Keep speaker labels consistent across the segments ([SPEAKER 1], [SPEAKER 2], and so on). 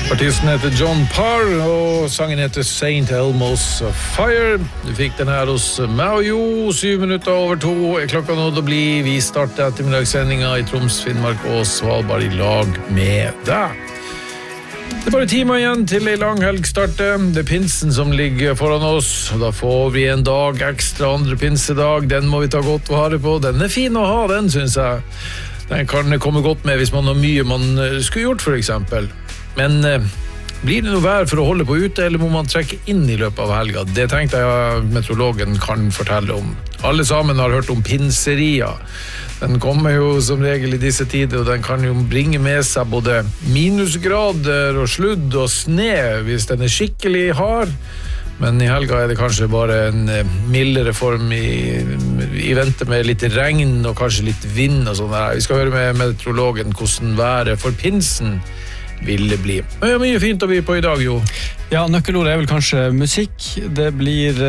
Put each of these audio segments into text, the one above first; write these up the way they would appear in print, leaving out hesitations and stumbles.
[SPEAKER 1] Artisten heter John Parr, og sangen heter St. Elmo's Fire. Du fikk den her hos meg og Jo, 7 minutter over 2 er klokka nå å bli. Vi starter ettermiddagssendingen i Troms, Finnmark og Svalbard i lag med deg. Det er bare timer igjen til en lang helg starter. Det er pinsen som ligger foran oss, og da får vi en dag ekstra, andre pinsedag. Den må vi ta godt vare på. Den er fin å ha, den, synes jeg. Den kan komme godt med hvis man har mye man skulle gjort, for eksempel. Men blir det noe vær for å holde på ute, eller må man trekke inn i løpet av helga? Det tenkte jeg meteorologen kan fortelle om. Alle sammen har hørt om pinseria. Den kommer jo som regel i disse tider, og den kan jo bringe med seg både minusgrader og sludd og sne hvis den er skikkelig hard. Men i helga er det kanskje bare en mildere form i vente med litt regn og kanskje litt vind og sånn der. Vi skal høre med meteorologen hvordan været for pinsen ville bli. Men ja, mye fint å bli på i dag, Jo.
[SPEAKER 2] Ja, nøkkelordet er vel kanskje musikk. Det blir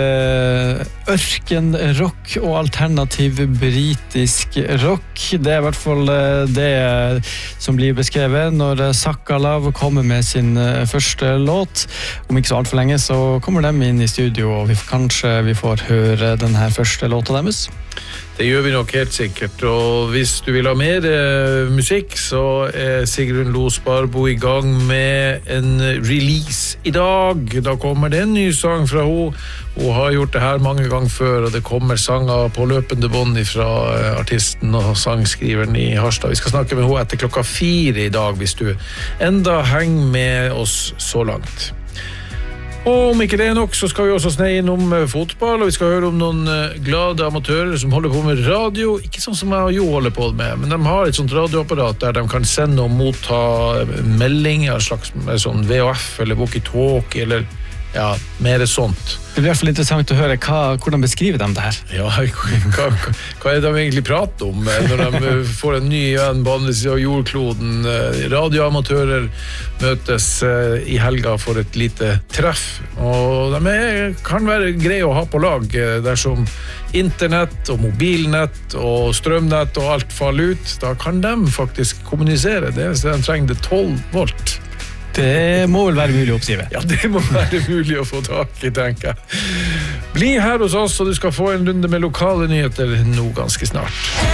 [SPEAKER 2] ørkenrock og alternativ britisk rock. Det er i hvert fall det som blir beskrevet når Sakalav kommer med sin første låt. Om ikke så alt for lenge så kommer de inn i studio, og kanskje vi får høre den her første låta deres.
[SPEAKER 1] Det gjør vi nok helt sikkert, og hvis du vil ha mer musikk, så er Sigrun Lo Sparbo i gang med en release i dag. Da kommer det en ny sang fra henne. Hun har gjort det her mange ganger før, og det kommer sanger på løpende bånd fra artisten og sangskriveren i Harstad. Vi skal snakke med henne etter 4:00 i dag, hvis du enda henger med oss så langt. Og om ikke det er nok, så skal vi også sneie innom fotball, og vi skal høre om noen glade amatører som holder på med radio, ikke sånn som jeg og Jo holder på med, men de har et sånt radioapparat der de kan sende og motta meldinger, slags sånn VHF eller walkie-talkie, eller ja, mer sånt.
[SPEAKER 2] Det blir i hvert fall interessant å høre hvordan beskriver de det her.
[SPEAKER 1] Ja, hva er det de egentlig prater om når de får en ny venn på andre siden av jordkloden? Radioamatører møtes i helga for et lite treff, og de kan være greie å ha på lag dersom internett og mobilnett og strømnett og alt faller ut. Da kan de faktisk kommunisere. De trenger 12 volt.
[SPEAKER 2] Det må vel være mulig å oppskrive.
[SPEAKER 1] Ja, det må være mulig å få tak i, tenker jeg. Bli her hos oss, og du skal få en runde med lokale nyheter nå ganske snart.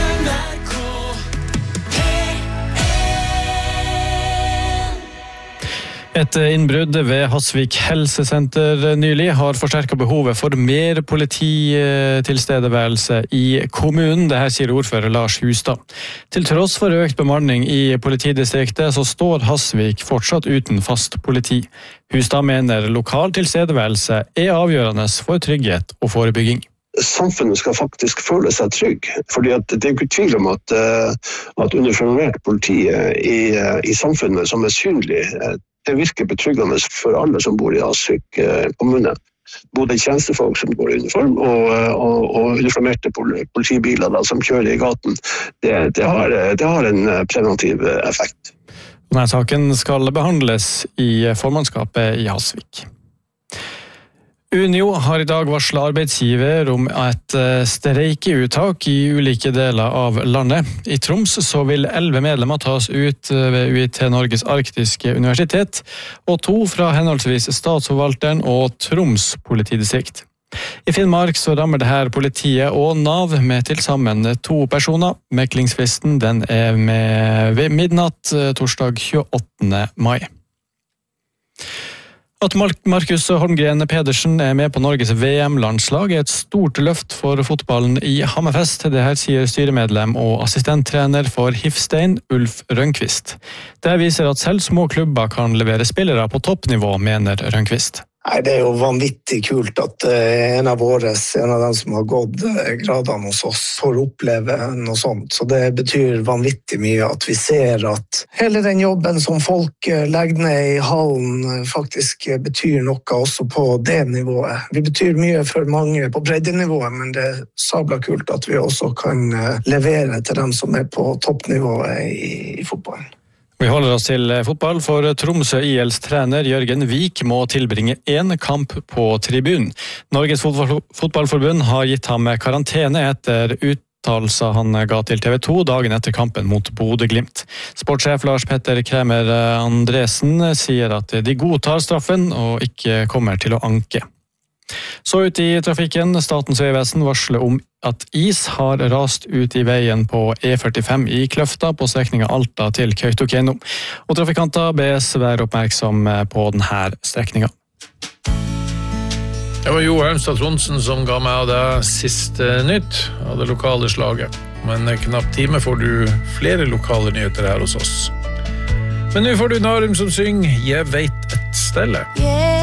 [SPEAKER 2] Et innbrudd ved Hasvik helsesenter nylig har forsterket behovet for mer polititilstedeværelse i kommunen. Det her sier ordfører Lars Hustad. Til tross for økt bemanning i politidistriktet, så står Hasvik fortsatt uten fast politi. Hustad mener lokal tilstedeværelse er avgjørende for trygghet og forebygging.
[SPEAKER 3] Samfunnet skal faktisk føle seg trygg, fordi at det er ikke tvil om at uniformert politi i samfunnet som er synlig, det virker betryggende for alle som bor i Hasvik kommune. Både tjenestefolk som går i uniform og uniformerte politibiler som kjører i gaten. Det har en preventiv effekt.
[SPEAKER 2] Denne saken skal behandles i formannskapet i Hasvik. Unio har i dag varslet arbeidsgiver om et streikeuttak i ulike deler av landet. I Troms så vil 11 medlemmer tas ut ved UiT Norges Arktiske Universitet, og 2 fra henholdsvis Statsforvalteren og Troms politidistrikt. I Finnmark så rammer det her politiet og NAV med til sammen 2 personer. Meklingsfristen den er ved midnatt torsdag 28. mai. At Markus Holmgren Pedersen er med på Norges VM-landslag er et stort løft for fotballen i Hammerfest. Det her sier styremedlem og assistenttrener for Hifstein, Ulf Rønqvist. Det viser at selv små klubber kan levere spillere på toppnivå, mener Rønqvist.
[SPEAKER 4] Nei, det er jo vanvittig kult at en av dem som har gått gradene hos oss, får oppleve noe sånt. Så det betyr vanvittig mye at vi ser at hele den jobben som folk legger ned i hallen faktisk betyr noe også på det nivået. Vi betyr mye for mange på breddenivået, men det er sabla kult at vi også kan levere til dem som er på toppnivået i fotballen.
[SPEAKER 2] Vi holder oss til fotball, for Tromsø ILs trener Jørgen Vik må tilbringe 1 kamp på tribunen. Norges fotballforbund har gitt ham karantene etter uttalelser han ga til TV 2 dagen etter kampen mot Bodø/Glimt. Sportssjef Lars Petter Kremer Andresen sier at de godtar straffen og ikke kommer til å anke. Så ut i trafikken, Statens vegvesen varsler om at is har rast ut i veien på E45 i Kløfta på strekningen Alta til Kautokeino. Og trafikanter bes være oppmerksom på denne strekningen.
[SPEAKER 1] Det var Jo Hermstad Trondsen som ga meg av det siste nytt av det lokale slaget. Men en knapp time får du flere lokale nyheter her hos oss. Men nå får du Narum som synger «Jeg vet et stelle».